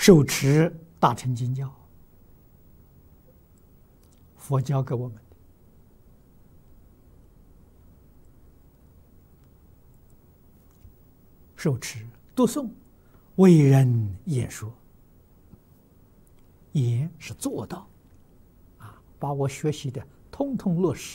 手持大乘经教，佛教给我们的，手持读诵，为人演说，言是做到，把我学习的通通落实。